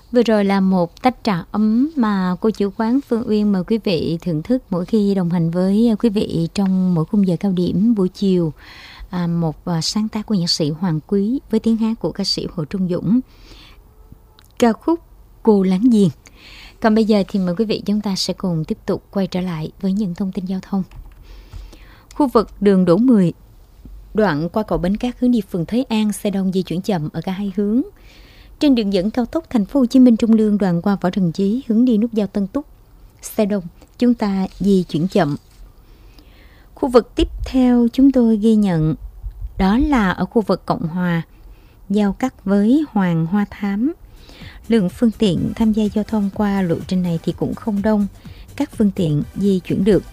Vừa rồi là một tách trà ấm mà cô chủ quán Phương Uyên mời quý vị thưởng thức mỗi khi đồng hành với quý vị trong mỗi khung giờ cao điểm buổi chiều. Một sáng tác của nhạc sĩ Hoàng Quý với tiếng hát của ca sĩ Hồ Trung Dũng. Ca khúc Cô Láng Giềng. Còn bây giờ thì mời quý vị chúng ta sẽ cùng tiếp tục quay trở lại với những thông tin giao thông. Khu vực đường Đỗ Mười, đoạn qua cầu Bến Cát hướng đi phường Thới An, xe đông di chuyển chậm ở cả hai hướng. Trên đường dẫn cao tốc Thành phố Hồ Chí Minh Trung Lương, đoạn qua Võ Trần Chí hướng đi nút giao Tân Túc, xe đông chúng ta di chuyển chậm. Khu vực tiếp theo chúng tôi ghi nhận đó là ở khu vực Cộng Hòa, giao cắt với Hoàng Hoa Thám. Lượng phương tiện tham gia giao thông qua lộ trình này thì cũng không đông, các phương tiện di chuyển được.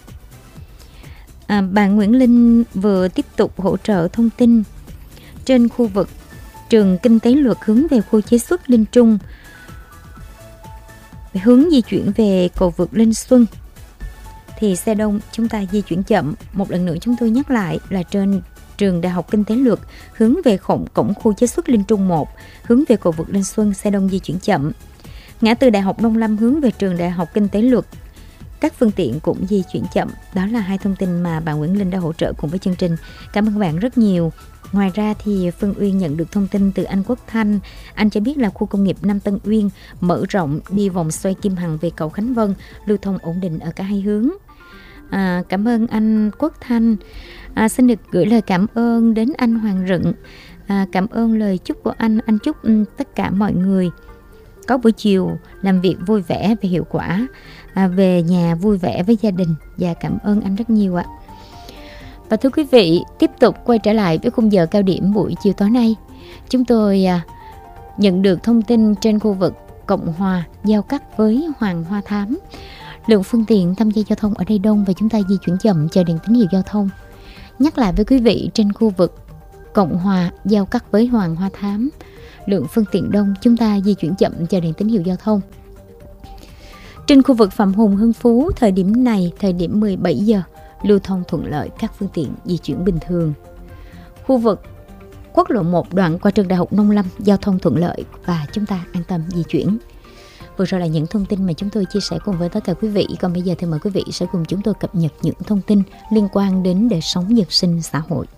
Bạn Nguyễn Linh vừa tiếp tục hỗ trợ thông tin trên khu vực trường Kinh tế Luật hướng về khu chế xuất Linh Trung, hướng di chuyển về cầu vượt Linh Xuân thì xe đông chúng ta di chuyển chậm. Một lần nữa chúng tôi nhắc lại là trên trường Đại học Kinh tế Luật hướng về cổng khu chế xuất Linh Trung 1 hướng về cầu vượt Linh Xuân, xe đông di chuyển chậm. Ngã tư Đại học Nông Lâm hướng về trường Đại học Kinh tế Luật, các phương tiện cũng di chuyển chậm. Đó là hai thông tin mà bạn Nguyễn Linh đã hỗ trợ cùng với chương trình. Cảm ơn các bạn rất nhiều. Ngoài ra thì Phương Uyên nhận được thông tin từ anh Quốc Thanh. Anh cho biết là khu công nghiệp Nam Tân Uyên mở rộng đi vòng xoay Kim Hằng về cầu Khánh Vân, lưu thông ổn định ở cả hai hướng. Cảm ơn anh Quốc Thanh. Xin được gửi lời cảm ơn đến anh Hoàng Rựng. Cảm ơn lời chúc của anh. Anh chúc tất cả mọi người có buổi chiều làm việc vui vẻ và hiệu quả, về nhà vui vẻ với gia đình. Và cảm ơn anh rất nhiều ạ. Và thưa quý vị, tiếp tục quay trở lại với khung giờ cao điểm buổi chiều tối nay. Chúng tôi nhận được thông tin trên khu vực Cộng Hòa giao cắt với Hoàng Hoa Thám. Lượng phương tiện tham gia giao thông ở đây đông và chúng ta di chuyển chậm chờ đèn tín hiệu giao thông. Nhắc lại với quý vị, trên khu vực Cộng Hòa giao cắt với Hoàng Hoa Thám, lượng phương tiện đông, chúng ta di chuyển chậm chờ đèn tín hiệu giao thông. Trên khu vực Phạm Hùng Hưng Phú, thời điểm này, thời điểm 17 giờ, lưu thông thuận lợi, các phương tiện di chuyển bình thường. Khu vực quốc lộ 1 đoạn qua trường Đại học Nông Lâm, giao thông thuận lợi và chúng ta an tâm di chuyển. Vừa rồi là những thông tin mà chúng tôi chia sẻ cùng với tất cả quý vị. Còn bây giờ thì mời quý vị sẽ cùng chúng tôi cập nhật những thông tin liên quan đến đời sống dân sinh xã hội.